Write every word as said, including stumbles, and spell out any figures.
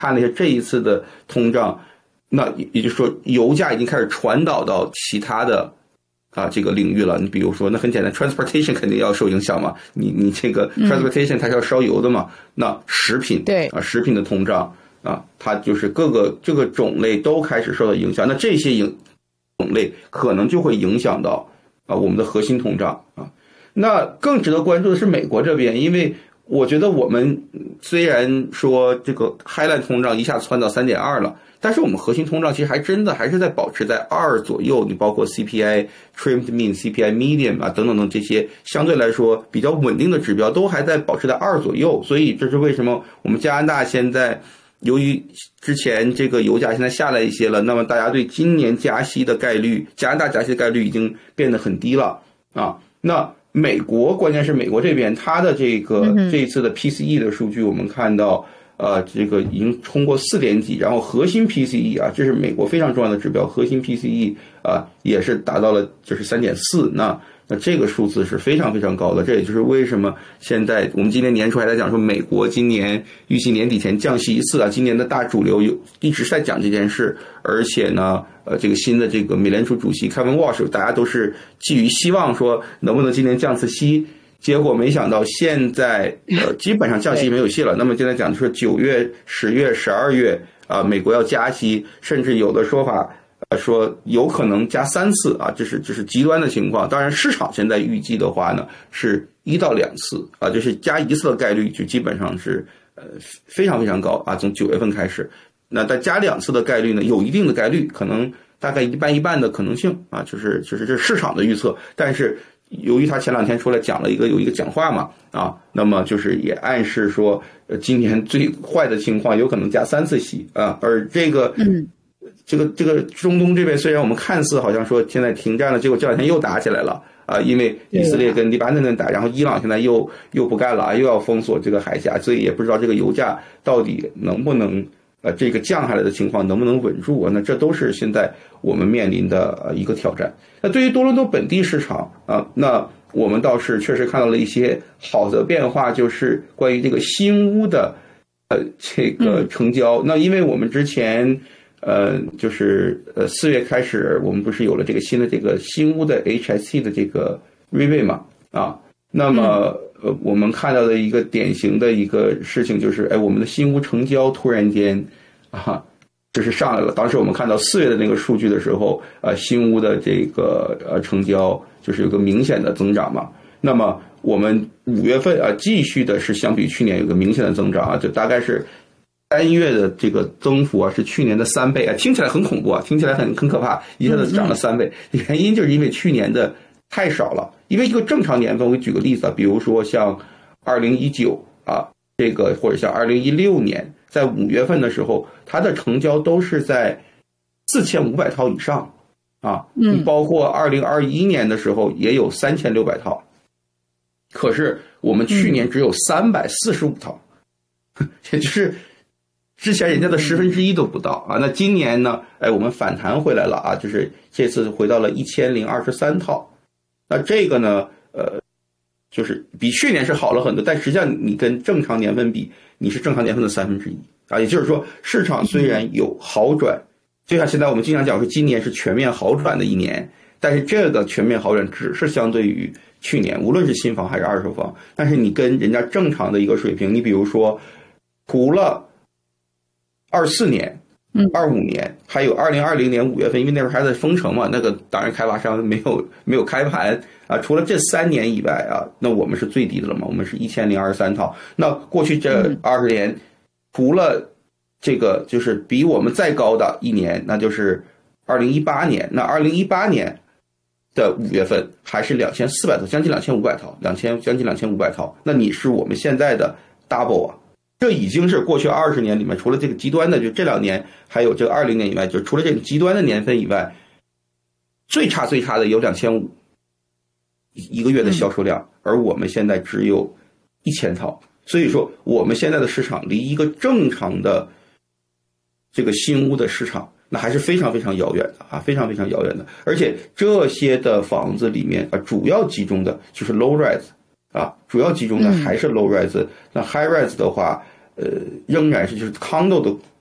看了一下这一次的通胀，那也就是说油价已经开始传导到其他的啊这个领域了。你比如说，那很简单 ，transportation 肯定要受影响嘛，你你这个 transportation 它是要烧油的嘛，嗯、那食品对啊食品的通胀啊，它就是各个这个种类都开始受到影响，那这些影种类可能就会影响到啊我们的核心通胀啊。那更值得关注的是美国这边，因为我觉得我们虽然说这个 highline 通胀一下窜到 三点二 了，但是我们核心通胀其实还真的还是在保持在二左右，你包括 C P I trimmed mean、C P I median 啊等等等这些相对来说比较稳定的指标都还在保持在二左右，所以这是为什么我们加拿大现在由于之前这个油价现在下来一些了，那么大家对今年加息的概率，加拿大加息的概率已经变得很低了啊。那美国，关键是美国这边，它的这个这一次的 P C E 的数据，我们看到，呃，这个已经冲过四点几，然后核心 P C E 啊，这是美国非常重要的指标，核心 P C E 啊也是达到了就是 三点四，那那这个数字是非常非常高的，这也就是为什么现在我们今年年初还在讲说，美国今年预计年底前降息一次啊，今年的大主流有一直在讲这件事，而且呢。呃，这个新的这个美联储主席 Kevin Walsh， 大家都是寄予希望说能不能今年降次息，结果没想到现在呃基本上降息没有戏了。那么现在讲的是九月、十月、十二月啊、呃，美国要加息，甚至有的说法呃说有可能加三次啊，这是这是极端的情况。当然，市场现在预计的话呢是一到两次啊，就是加一次的概率就基本上是呃非常非常高啊，从九月份开始。那再加两次的概率呢，有一定的概率，可能大概一半一半的可能性啊，就是就是这是市场的预测。但是由于他前两天出来讲了一个有一个讲话嘛，啊，那么就是也暗示说，呃，今年最坏的情况有可能加三次息啊，而这个，嗯，这个这个中东这边虽然我们看似好像说现在停战了，结果这两天又打起来了啊，因为以色列跟黎巴嫩在打，然后伊朗现在又又不干了，又要封锁这个海峡，所以也不知道这个油价到底能不能。呃，这个降下来的情况能不能稳住啊？那这都是现在我们面临的呃一个挑战。那对于多伦多本地市场啊，那我们倒是确实看到了一些好的变化，就是关于这个新屋的呃这个成交。嗯、那因为我们之前呃就是呃四月开始，我们不是有了这个新的这个新屋的 H S C 的这个 rebate 嘛啊，那么。嗯呃，我们看到的一个典型的一个事情就是，哎，我们的新屋成交突然间啊，就是上来了。当时我们看到四月的那个数据的时候，呃，新屋的这个呃成交就是有个明显的增长嘛。那么我们五月份啊，继续的是相比去年有个明显的增长啊，就大概是三月的这个增幅啊是去年的三倍啊，听起来很恐怖啊，听起来很很可怕，一下子涨了三倍。原因就是因为去年的太少了。因为一个正常年份，我举个例子啊，比如说像二零一九啊，这个或者像二零一六年，在五月份的时候，它的成交都是在四千五百套以上啊，嗯，包括二零二一年的时候也有三千六百套，可是我们去年只有三百四十五套，嗯、也就是之前人家的十分之一都不到啊。那今年呢，哎，我们反弹回来了啊，就是这次回到了一千零二十三套。那这个呢，呃，就是比去年是好了很多，但实际上你跟正常年份比，你是正常年份的三分之一啊。也就是说，市场虽然有好转，就像现在我们经常讲说今年是全面好转的一年，但是这个全面好转只是相对于去年，无论是新房还是二手房。但是你跟人家正常的一个水平，你比如说，除了二四年。嗯，二五年还有二零二零年五月份，因为那时候还在封城嘛，那个当然开发商没有没有开盘啊。除了这三年以外啊，那我们是最低的了嘛，我们是一千零二十三套。那过去这二十年，除了这个就是比我们再高的一年，那就是二零一八年。那二零一八年的五月份还是两千四百套，将近两千五百套，两千将近两千五百套。那你是我们现在的 double 啊。这已经是过去二十年里面，除了这个极端的，就这两年，还有这个二零年以外，就除了这个极端的年份以外，最差最差的有两千五一个月的销售量，而我们现在只有一千套，所以说我们现在的市场离一个正常的这个新屋的市场，那还是非常非常遥远的啊，非常非常遥远的。而且这些的房子里面啊，主要集中的就是 low rise 啊，主要集中的还是 low rise、嗯。那 high rise 的话， 呃，仍然是就是 condo 的